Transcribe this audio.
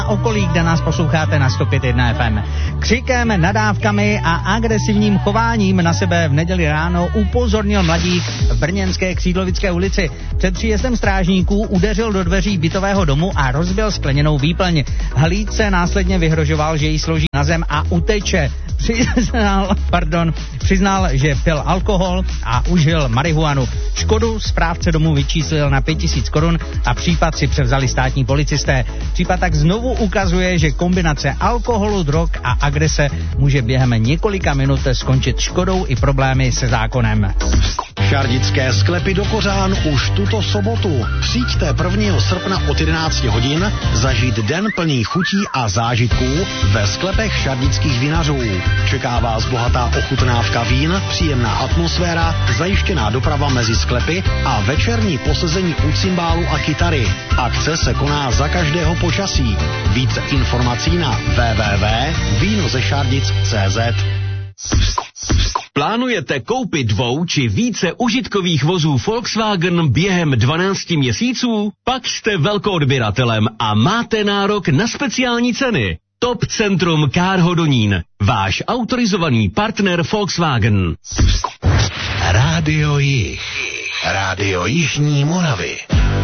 okolí, kde nás posloucháte na 105.1 FM. Křikem, nadávkami a agresivním chováním na sebe v neděli ráno upozornil mladík v brněnské Křídlovické ulici. Před příjezdem strážníků udeřil do dveří bytového domu a rozbil skleněnou výplň. Hlídce následně vyhrožoval, že ji složí na zem a uteče. Přiznal, že pil alkohol a užil marihuanu. Škodu správce domu vyčíslil na 5 000 korun a případ si převzali státní policisté. Případ tak znovu ukazuje, že kombinace alkoholu, drog a agrese může během několika minut skončit škodou i problémy se zákonem. Šardické sklepy do Kořán už tuto sobotu. Přijďte 1. srpna od 11 hodin zažít den plný chutí a zážitků ve sklepech šardických vinařů. Čeká vás bohatá ochutnávka vín, příjemná atmosféra, zajištěná doprava mezi sklepy a večerní posezení u cymbálu a kytary. Akce se koná za každého počasí. Více informací na www.vinozešardic.cz. Plánujete koupit 2 či více užitkových vozů Volkswagen během 12 měsíců? Pak jste velkoodběratelem a máte nárok na speciální ceny. Top Centrum Car Hodonín, váš autorizovaný partner Volkswagen. Rádio Jih, Rádio Jižní Moravy.